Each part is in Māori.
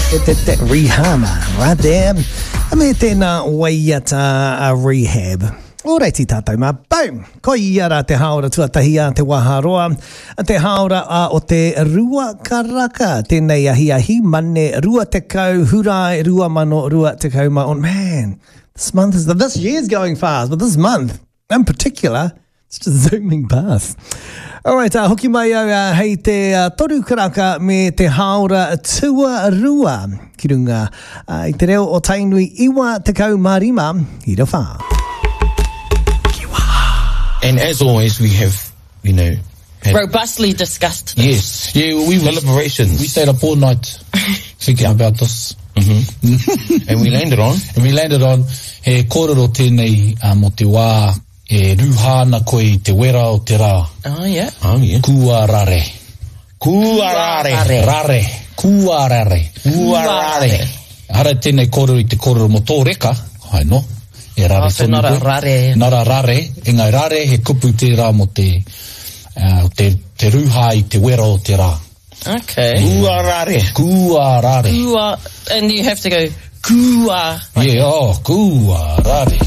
Rihanna, right there. Me tēnā waiata Rehab. Alrighty tātou mā, boom! Ko iara te haora tuatahi a te waharoa, te haora a o te rua karaka, tēnei ahi mane rua te kau, hurai rua mano rua te kau ma on. Man, this year's going fast, but this month in particular, it's just zooming past. Alright, hoki mai au hei te toru karaka me te haora tua rua. Ki runga, i te reo o tainui iwa te kau marima, i ra whā. And as always, we have, robustly discussed this. Yes. Yeah, deliberations. We stayed up all night thinking about this. Mm-hmm. And we landed on he kōrero tēnei mo te wā e ruhana koe te wera o te rā. Oh, yeah. Oh, yeah. Kua rare. Hara tēnei kōrero I te kōrero mo tō reka. Hai no. E rare so not a rare. Not a rare. E ngai rare he kupu te rā mo te ruha I te wera o te rā. Okay. Kua rare. And you have to go, kua. Yeah, kua rare.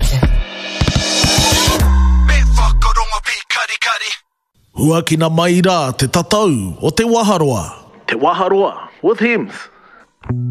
Huakina mai rā te tatau o te waharoa. Te waharoa with Hems.